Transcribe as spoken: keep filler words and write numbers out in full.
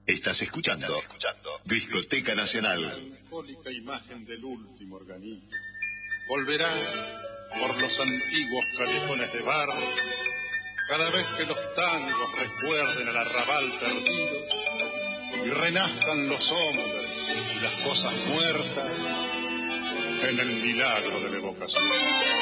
Estás escuchando, Estás escuchando Discoteca Nacional. La melancólica imagen del último organillo volverá por los antiguos callejones de barro cada vez que los tangos recuerden el arrabal perdido y renazcan los hombres y las cosas muertas en el milagro de la evocación.